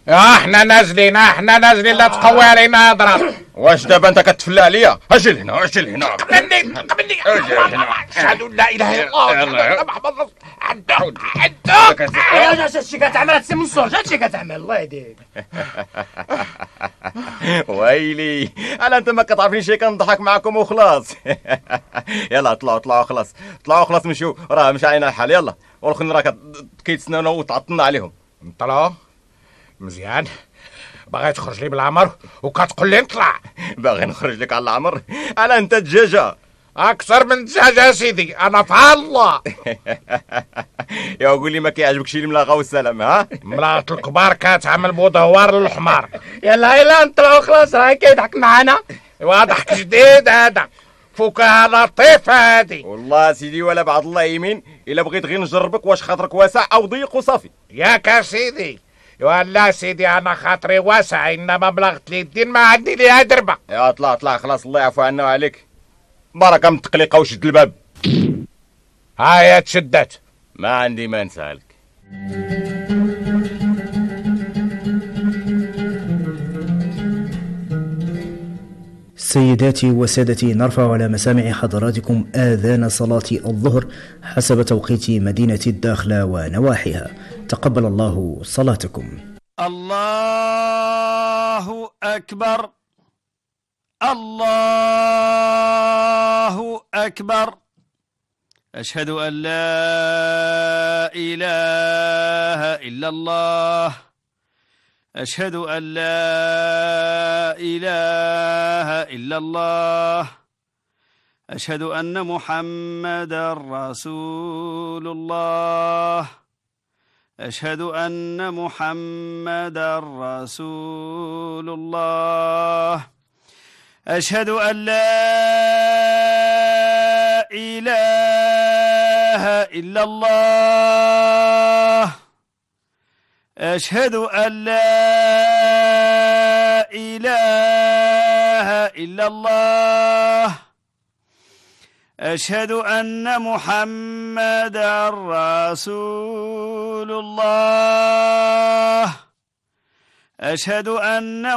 احنا نازلين لا تقوي علينا اضرار. واش دابا انت كتفلى عليا؟ اجل هنا قبلني اشهد ان لا اله الا الله واشهد محمد رسول الله. عندك هادشي كتعمل هادشي من الصوت، هادشي كتعمل الله يهديك. ويلي انا انت ما كتعرفنيش كنضحك معكم وخلاص. يلا طلعوا خلاص مشيو راه مش علينا الحال. يلا والاخرين راه كيتسناونا وتعطلنا عليهم. نطلعوا مزيان. باغي تخرج لي بالعمر وكتقول لي نطلع. باغي نخرج لك على العمر؟ على انت دجاجه اكثر من دجاجه سيدي، انا فعل الله. يا قول لي ما كيعجبكش الملاغه والسلام؟ ها ملاغة الكبار كتعمل بودوار للحمار. يلا نطلعوا خلاص، راه كيضحك معانا. واضح جديد هذا، فكاهه لطيفه هادي. والله سيدي ولا بعد الله يمين الا بغيت غير نجربك واش خاطرك واسع او ضيق وصافي. ياك سيدي؟ ولا سيدي انا خاطري واسع، انما بلغت لي الدين ما عندي ليها دربه. يا طلع خلاص، الله يعفو عنا وعليك. بركه من التقليقه وشد الباب. هاي تشدت. ما عندي ما نسالك. سيداتي وسادتي، نرفع على مسامع حضراتكم آذان صلاة الظهر حسب توقيت مدينة الداخلة ونواحيها. تقبل الله صلاتكم. الله أكبر، الله أكبر. أشهد أن لا إله إلا الله، أشهد أن لا إله إلا الله، أشهد أن محمدا رسول الله، أشهد أن محمدا رسول الله، أشهد أن لا إله إلا الله، أشهد أن لا إله إلا الله، أشهد أن محمدا رسول الله، أشهد أن